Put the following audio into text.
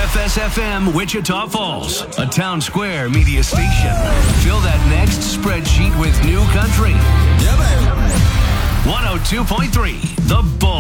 KFSFM Wichita Falls, a Town Square media station. Fill that next spreadsheet with new country. Yeah, baby. 102.3 The Bull.